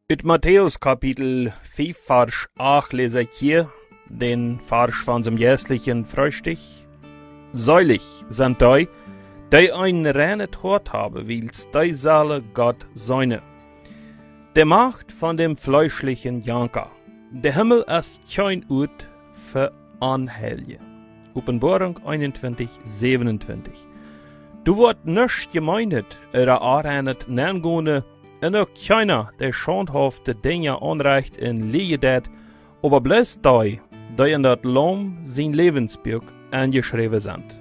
Uit Matthäus Kapitel 5, Vers 8 lese ich hier den Vers von dem jährlichen Frühstück. Selig sind die ein reines Hort haben, wils die Saale Gott seine. Der Macht von dem fleischlichen Janker. Der Himmel ist kein Ort für Anhelje. Offenbarung 21, 27. Du wird nicht gemeindet, oder anrennet, nengone, en ook keiner, der schonhafte Dinge anreicht in Liedet, aber bloß die in dat Lam sein Lebensbuch angeschrieben sind.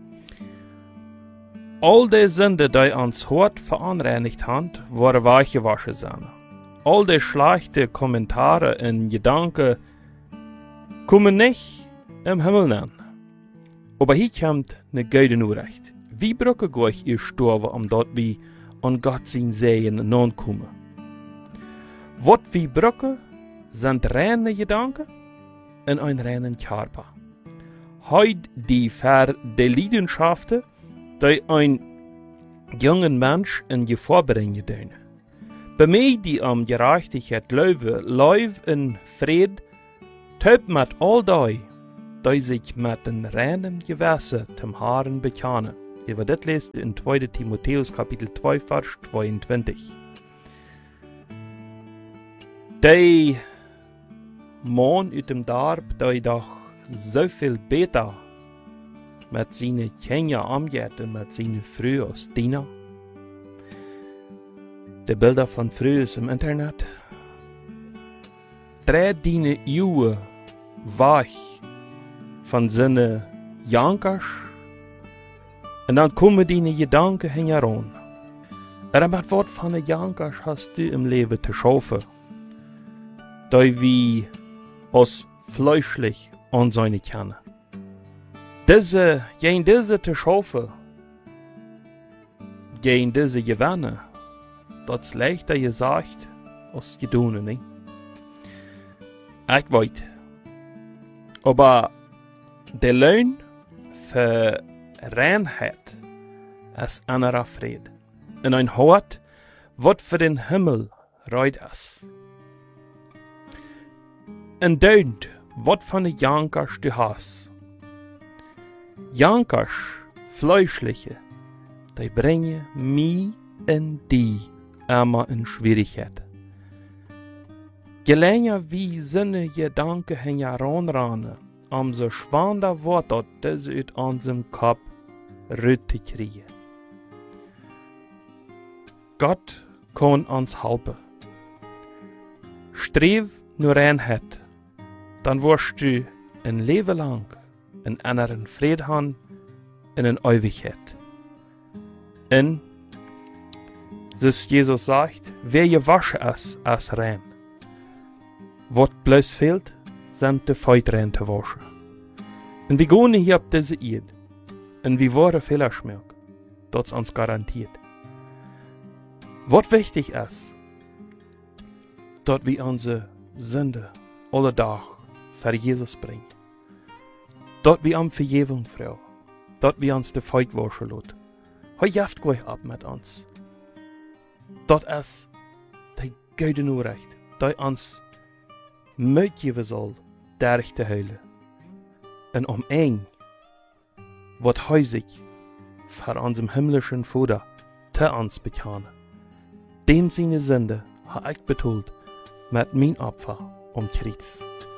All die Sünde, die ans Hort veranreinigt haben, waren weichgewaschen sein. All die schlechte Kommentare und Gedanken kommen nicht im Himmel an. Aber hier kommt ne gute Nachricht. Wie brücke euch ihr Storbe, dort wie an Gott sein Segen nankommen? Wat wie brücke sind reine Gedanken in ein reinen Körper. Heut die für die Leidenschaften, die ein jungen Mensch in Gefahr bringen dürfen. Bei mir, die am Gerechtigkeit leben, leib in Fried, töp mit all die sich mit den reinen Gewässer zum Haaren bekennen. Ihr werdet lesen in 2. Timotheus Kapitel 2, Vers 22. Die Mann aus dem Dorf, die doch so viel besser mit seinen Kindern umgeht und mit seinen Früh als Diener. Die Bilder von früh im Internet. 3 Jahre weg von seinen Jankers. Und dann kommen deine Gedanken heran. Aber mit was von den Jankers hast du im Leben zu schaffen? Die wie aus fleischlich an seine kennen. Gegen diese zu schaffen, gegen diese gewinnen, das ist leichter gesagt als getan, nicht? Ich weiß. Aber der Lohn für Reinheit ist anderer Fried. Und ein Hort, was für den Himmel reut ist. Und deunt, was von den Jankers du hast. Jankers, fleischliche, die bringen mich und die immer in Schwierigkeit. Je länger wie seine Gedanken heranrennen, umso schwander wird das aus unserem Kopf rüte kriegen. Gott kann uns helfen. Streb nur Reinheit, dann wirst du ein Leben lang in anderen Frieden haben, in einer Ewigkeit. Und, das Jesus sagt, wer gewaschen ist rein. Was bloß fehlt, sind die Feute rein zu waschen. Und wir gehen hier auf diese Erde. Und wir wollen Fehler schmecken. Das ist uns garantiert. Was wichtig ist, dass wir unsere Sünde alle Tag für Jesus bringen. Dass wir um Vergebung fragen. Dass wir uns die Feute waschen lassen. Hoi jaft euch ab mit uns. Das ist die gute Nachricht, die uns mitgeben soll, durch die Hölle. Und was häusig für unserem himmlischen Vater zu uns bekennen. Dem seine Sünde hat ich betont mit mein Opfer am Kreuz.